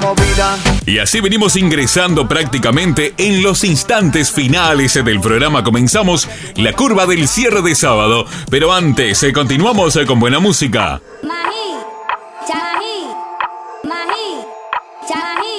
movida. Y así venimos ingresando prácticamente en los instantes finales del programa. Comenzamos la curva del cierre de sábado, pero antes continuamos con buena música. Mahi, Chahi, Mahi, Chahi.